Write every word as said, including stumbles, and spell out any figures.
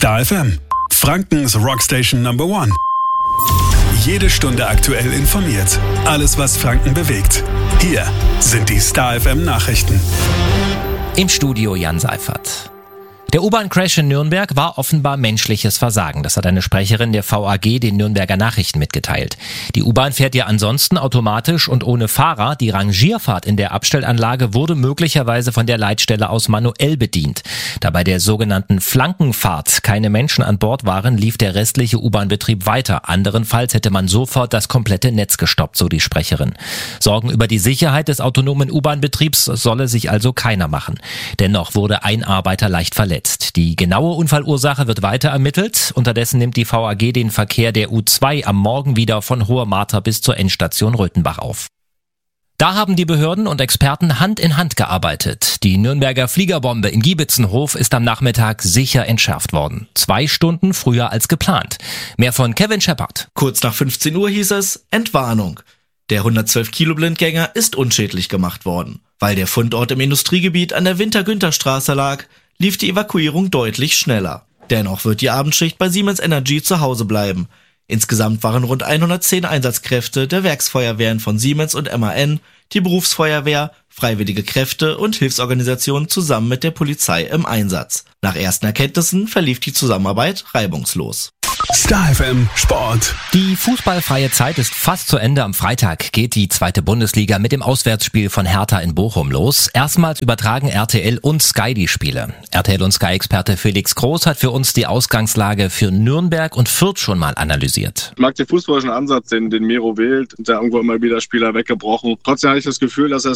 Star F M, Frankens Rockstation Number One. Jede Stunde aktuell informiert. Alles, was Franken bewegt. Hier sind die Star F M Nachrichten. Im Studio Jan Seifert. Der U-Bahn-Crash in Nürnberg war offenbar menschliches Versagen. Das hat eine Sprecherin der V A G den Nürnberger Nachrichten mitgeteilt. Die U-Bahn fährt ja ansonsten automatisch und ohne Fahrer. Die Rangierfahrt in der Abstellanlage wurde möglicherweise von der Leitstelle aus manuell bedient. Da bei der sogenannten Flankenfahrt keine Menschen an Bord waren, lief der restliche U-Bahn-Betrieb weiter. Anderenfalls hätte man sofort das komplette Netz gestoppt, so die Sprecherin. Sorgen über die Sicherheit des autonomen U-Bahn-Betriebs solle sich also keiner machen. Dennoch wurde ein Arbeiter leicht verletzt. Die genaue Unfallursache wird weiter ermittelt. Unterdessen nimmt die V A G den Verkehr der U zwei am Morgen wieder von Hoher Martha bis zur Endstation Röthenbach auf. Da haben die Behörden und Experten Hand in Hand gearbeitet. Die Nürnberger Fliegerbombe in Giebitzenhof ist am Nachmittag sicher entschärft worden. Zwei Stunden früher als geplant. Mehr von Kevin Shepard. Kurz nach fünfzehn Uhr hieß es Entwarnung. Der hundertzwölf Kilo Blindgänger ist unschädlich gemacht worden. Weil der Fundort im Industriegebiet an der Winter-Günther-Straße lag, lief die Evakuierung deutlich schneller. Dennoch wird die Abendschicht bei Siemens Energy zu Hause bleiben. Insgesamt waren rund hundertzehn Einsatzkräfte der Werksfeuerwehren von Siemens und M A N, die Berufsfeuerwehr, freiwillige Kräfte und Hilfsorganisationen zusammen mit der Polizei im Einsatz. Nach ersten Erkenntnissen verlief die Zusammenarbeit reibungslos. Star F M Sport. Die fußballfreie Zeit ist fast zu Ende. Am Freitag geht die zweite Bundesliga mit dem Auswärtsspiel von Hertha in Bochum los. Erstmals übertragen R T L und Sky die Spiele. R T L und Sky-Experte Felix Groß hat für uns die Ausgangslage für Nürnberg und Fürth schon mal analysiert. Ich mag den fußballischen Ansatz, den, den Miro wählt. Der irgendwo immer wieder Spieler weggebrochen. Trotzdem habe ich das Gefühl, dass er